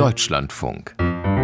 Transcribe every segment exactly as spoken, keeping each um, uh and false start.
Deutschlandfunk.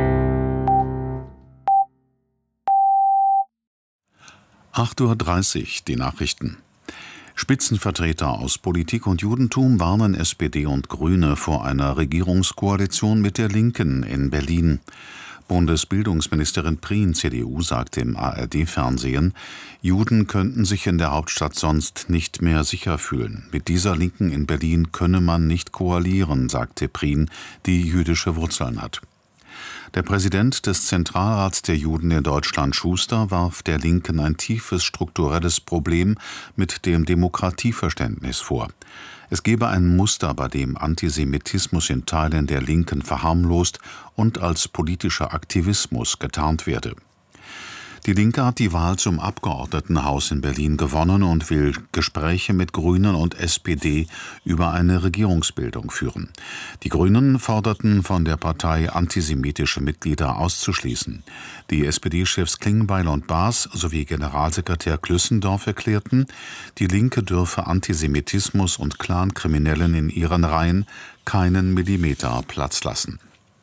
acht Uhr dreißig, die Nachrichten. Spitzenvertreter aus Politik und Judentum warnen S P D und Grüne vor einer Regierungskoalition mit der Linken in Berlin. Bundesbildungsministerin Prien, C D U, sagte im A R D-Fernsehen, Juden könnten sich in der Hauptstadt sonst nicht mehr sicher fühlen. Mit dieser Linken in Berlin könne man nicht koalieren, sagte Prien, die jüdische Wurzeln hat. Der Präsident des Zentralrats der Juden in Deutschland, Schuster, warf der Linken ein tiefes strukturelles Problem mit dem Demokratieverständnis vor. Es gebe ein Muster, bei dem Antisemitismus in Teilen der Linken verharmlost und als politischer Aktivismus getarnt werde. Die Linke hat die Wahl zum Abgeordnetenhaus in Berlin gewonnen und will Gespräche mit Grünen und S P D über eine Regierungsbildung führen. Die Grünen forderten von der Partei, antisemitische Mitglieder auszuschließen. Die S P D-Chefs Klingbeil und Baas sowie Generalsekretär Klüssendorf erklärten, die Linke dürfe Antisemitismus und Clankriminellen in ihren Reihen keinen Millimeter Platz lassen.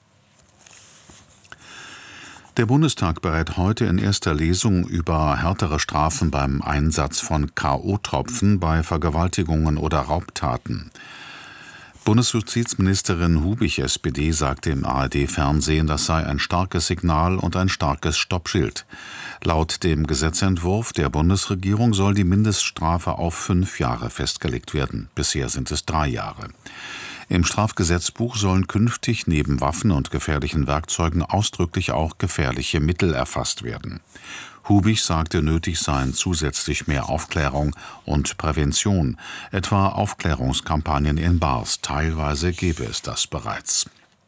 Der Bundestag berät heute in erster Lesung über härtere Strafen beim Einsatz von K O-Tropfen bei Vergewaltigungen oder Raubtaten. Bundesjustizministerin Hubich, S P D, sagte im A R D-Fernsehen, das sei ein starkes Signal und ein starkes Stoppschild. Laut dem Gesetzentwurf der Bundesregierung soll die Mindeststrafe auf fünf Jahre festgelegt werden. Bisher sind es drei Jahre. Im Strafgesetzbuch sollen künftig neben Waffen und gefährlichen Werkzeugen ausdrücklich auch gefährliche Mittel erfasst werden. Hubich sagte, nötig seien zusätzlich mehr Aufklärung und Prävention, etwa Aufklärungskampagnen in Bars. Teilweise gebe es das bereits.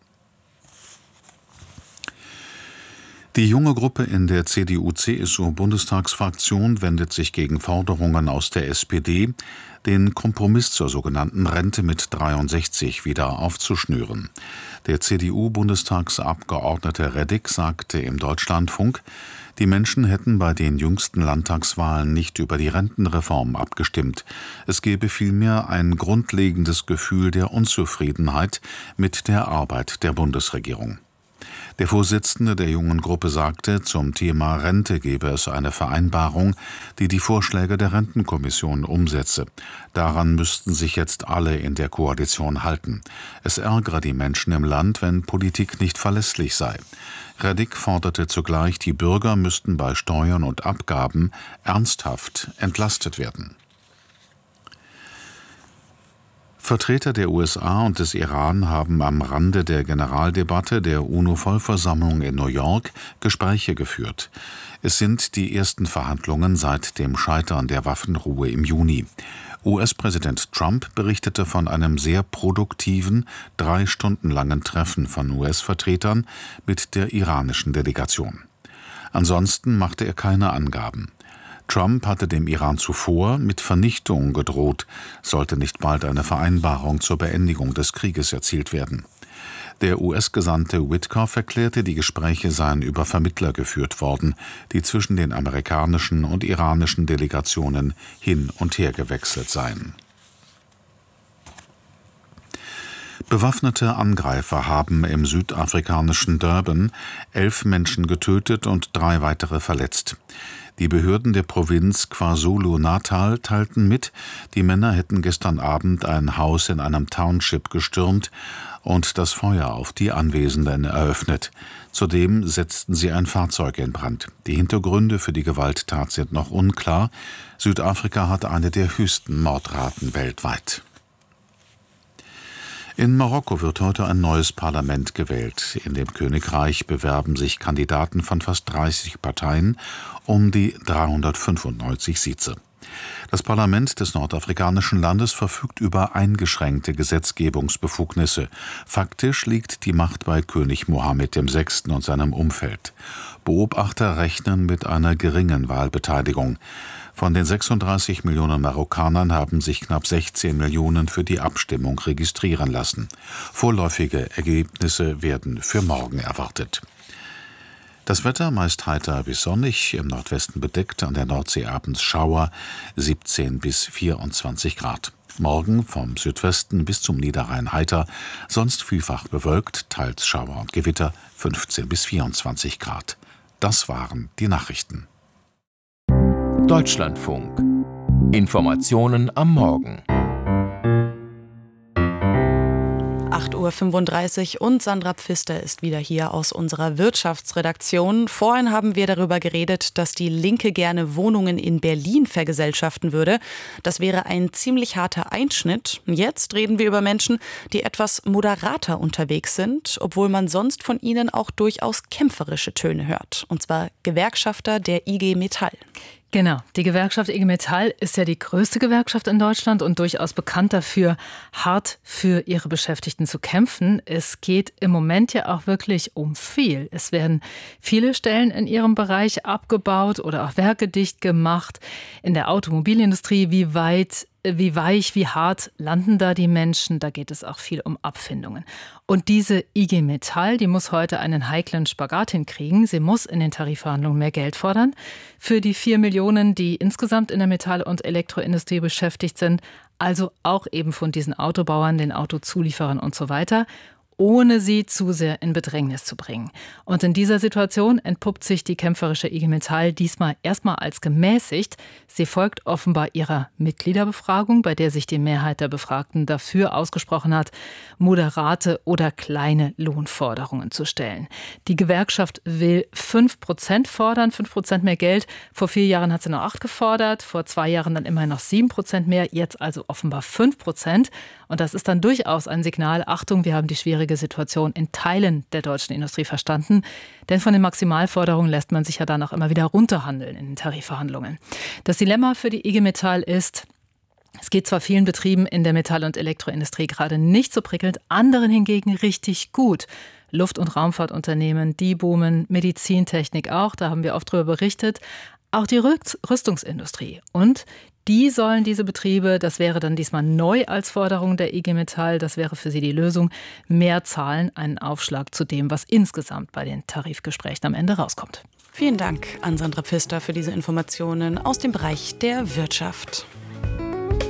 Die junge Gruppe in der C D U-C S U-Bundestagsfraktion wendet sich gegen Forderungen aus der S P D, den Kompromiss zur sogenannten Rente mit dreiundsechzig wieder aufzuschnüren. Der C D U-Bundestagsabgeordnete Reddick sagte im Deutschlandfunk, die Menschen hätten bei den jüngsten Landtagswahlen nicht über die Rentenreform abgestimmt. Es gebe vielmehr ein grundlegendes Gefühl der Unzufriedenheit mit der Arbeit der Bundesregierung. Der Vorsitzende der jungen Gruppe sagte, zum Thema Rente gebe es eine Vereinbarung, die die Vorschläge der Rentenkommission umsetze. Daran müssten sich jetzt alle in der Koalition halten. Es ärgere die Menschen im Land, wenn Politik nicht verlässlich sei. Reddick forderte zugleich, die Bürger müssten bei Steuern und Abgaben ernsthaft entlastet werden. Vertreter der U S A und des Iran haben am Rande der Generaldebatte der UNO-Vollversammlung in New York Gespräche geführt. Es sind die ersten Verhandlungen seit dem Scheitern der Waffenruhe im Juni. U S-Präsident Trump berichtete von einem sehr produktiven, drei Stunden langen Treffen von U S-Vertretern mit der iranischen Delegation. Ansonsten machte er keine Angaben. Trump hatte dem Iran zuvor mit Vernichtung gedroht, sollte nicht bald eine Vereinbarung zur Beendigung des Krieges erzielt werden. Der U S-Gesandte Witkoff erklärte, die Gespräche seien über Vermittler geführt worden, die zwischen den amerikanischen und iranischen Delegationen hin und her gewechselt seien. Bewaffnete Angreifer haben im südafrikanischen Durban elf Menschen getötet und drei weitere verletzt. Die Behörden der Provinz KwaZulu-Natal teilten mit, die Männer hätten gestern Abend ein Haus in einem Township gestürmt und das Feuer auf die Anwesenden eröffnet. Zudem setzten sie ein Fahrzeug in Brand. Die Hintergründe für die Gewalttat sind noch unklar. Südafrika hat eine der höchsten Mordraten weltweit. In Marokko wird heute ein neues Parlament gewählt. In dem Königreich bewerben sich Kandidaten von fast dreißig Parteien um die dreihundertfünfundneunzig Sitze. Das Parlament des nordafrikanischen Landes verfügt über eingeschränkte Gesetzgebungsbefugnisse. Faktisch liegt die Macht bei König Mohammed der Sechste und seinem Umfeld. Beobachter rechnen mit einer geringen Wahlbeteiligung. Von den sechsunddreißig Millionen Marokkanern haben sich knapp sechzehn Millionen für die Abstimmung registrieren lassen. Vorläufige Ergebnisse werden für morgen erwartet. Das Wetter meist heiter bis sonnig, im Nordwesten bedeckt, an der Nordsee abends Schauer, siebzehn bis vierundzwanzig Grad. Morgen vom Südwesten bis zum Niederrhein heiter, sonst vielfach bewölkt, teils Schauer und Gewitter, fünfzehn bis vierundzwanzig Grad. Das waren die Nachrichten. Deutschlandfunk. Informationen am Morgen. acht Uhr fünfunddreißig und Sandra Pfister ist wieder hier aus unserer Wirtschaftsredaktion. Vorhin haben wir darüber geredet, dass die Linke gerne Wohnungen in Berlin vergesellschaften würde. Das wäre ein ziemlich harter Einschnitt. Jetzt reden wir über Menschen, die etwas moderater unterwegs sind, obwohl man sonst von ihnen auch durchaus kämpferische Töne hört. Und zwar Gewerkschafter der I G Metall. Genau, die Gewerkschaft I G Metall ist ja die größte Gewerkschaft in Deutschland und durchaus bekannt dafür, hart für ihre Beschäftigten zu kämpfen. Es geht im Moment ja auch wirklich um viel. Es werden viele Stellen in ihrem Bereich abgebaut oder auch Werke dicht gemacht. In der Automobilindustrie, wie weit Wie weich, wie hart landen da die Menschen? Da geht es auch viel um Abfindungen. Und diese I G Metall, die muss heute einen heiklen Spagat hinkriegen. Sie muss in den Tarifverhandlungen mehr Geld fordern. Für die vier Millionen, die insgesamt in der Metall- und Elektroindustrie beschäftigt sind. Also auch eben von diesen Autobauern, den Autozulieferern und so weiter, ohne sie zu sehr in Bedrängnis zu bringen. Und in dieser Situation entpuppt sich die kämpferische I G Metall diesmal erstmal als gemäßigt. Sie folgt offenbar ihrer Mitgliederbefragung, bei der sich die Mehrheit der Befragten dafür ausgesprochen hat, moderate oder kleine Lohnforderungen zu stellen. Die Gewerkschaft will fünf Prozent fordern, fünf Prozent mehr Geld. Vor vier Jahren hat sie noch acht gefordert, vor zwei Jahren dann immerhin noch sieben Prozent mehr, jetzt also offenbar fünf Prozent. Und das ist dann durchaus ein Signal, Achtung, wir haben die schwierige Situation in Teilen der deutschen Industrie verstanden. Denn von den Maximalforderungen lässt man sich ja dann auch immer wieder runterhandeln in den Tarifverhandlungen. Das Dilemma für die I G Metall ist, es geht zwar vielen Betrieben in der Metall- und Elektroindustrie gerade nicht so prickelnd, anderen hingegen richtig gut. Luft- und Raumfahrtunternehmen, die boomen, Medizintechnik auch, da haben wir oft drüber berichtet. Auch die Rüstungsindustrie. Und die sollen diese Betriebe, das wäre dann diesmal neu als Forderung der I G Metall, das wäre für sie die Lösung, mehr zahlen, einen Aufschlag zu dem, was insgesamt bei den Tarifgesprächen am Ende rauskommt. Vielen Dank an Sandra Pfister für diese Informationen aus dem Bereich der Wirtschaft.